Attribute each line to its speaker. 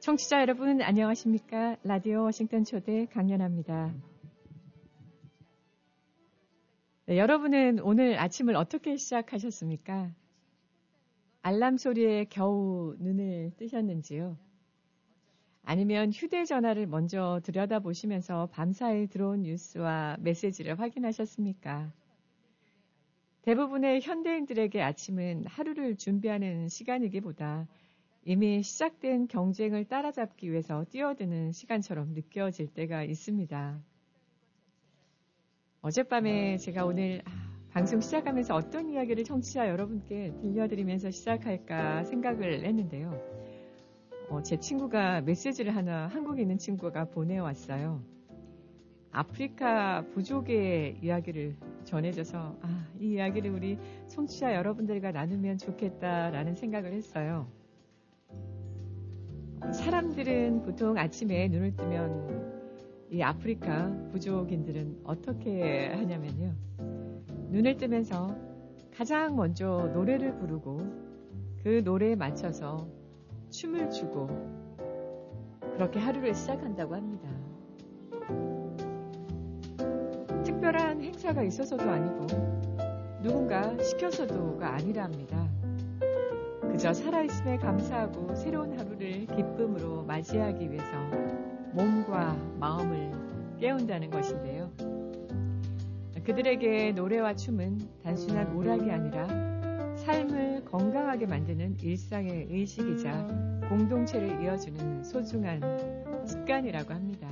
Speaker 1: 청취자 여러분 안녕하십니까? 라디오 워싱턴 초대 강연아입니다. 네, 여러분은 오늘 아침을 어떻게 시작하셨습니까? 알람 소리에 겨우 눈을 뜨셨는지요? 아니면 휴대전화를 먼저 들여다보시면서 밤사이 들어온 뉴스와 메시지를 확인하셨습니까? 대부분의 현대인들에게 아침은 하루를 준비하는 시간이기보다 이미 시작된 경쟁을 따라잡기 위해서 뛰어드는 시간처럼 느껴질 때가 있습니다. 어젯밤에 제가 오늘 방송 시작하면서 어떤 이야기를 청취자 여러분께 들려드리면서 시작할까 생각을 했는데요. 제 친구가 메시지를 하나 한국에 있는 친구가 보내왔어요. 아프리카 부족의 이야기를 전해줘서 이 이야기를 우리 청취자 여러분들과 나누면 좋겠다라는 생각을 했어요. 사람들은 보통 아침에 눈을 뜨면 이 아프리카 부족인들은 어떻게 하냐면요. 눈을 뜨면서 가장 먼저 노래를 부르고 그 노래에 맞춰서 춤을 추고 그렇게 하루를 시작한다고 합니다. 특별한 행사가 있어서도 아니고 누군가 시켜서도가 아니라 합니다. 그저 살아있음에 감사하고 새로운 하루를 기쁨으로 맞이하기 위해서 몸과 마음을 깨운다는 것인데요. 그들에게 노래와 춤은 단순한 오락이 아니라 삶을 건강하게 만드는 일상의 의식이자 공동체를 이어주는 소중한 습관이라고 합니다.